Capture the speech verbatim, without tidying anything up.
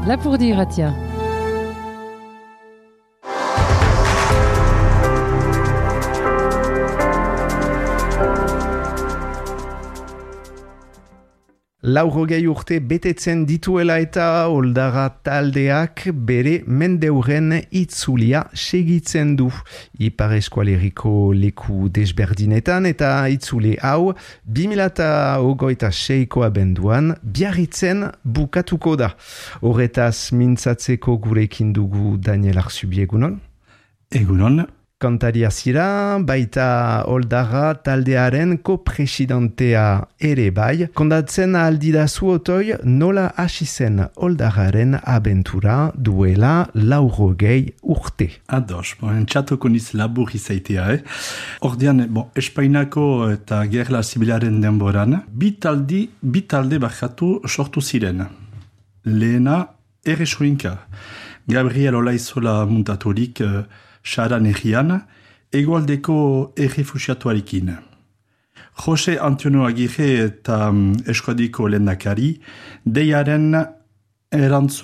Lapurdi irratia. Laurogei urte betetzen dituela eta Oldarra taldeak bere mendeuren itzulia segitzen du. Ipar Eskualeriko leku desberdinetan eta itzuli hau bi mila hogeita seiko abenduan Biarritzen bukatuko da. Horretaz mintzatzeko gurekin dugu Daniel Arzubi, egunon? Egunon. Kantaria zira, baita Oldarra taldearen ko-presidentea ere bai. Kondatzen aldidazu otoi nola hasi zen Oldarraren abentura duela laurogei urte. Ados, bon, txatuko niz labur izaitea, eh? Ordean, bon, Espainako eta Gerla Zibilaren denboran, bi taldi, bi talde bakatu sortu ziren. Lehena, Erresoinka. Gabriel Olaizola muntaturik, Saran egian, egoaldeko errefusiatuarekin. Jose Antonio Agirre eta um, Eskodiko lehendakari, deiaren erantzun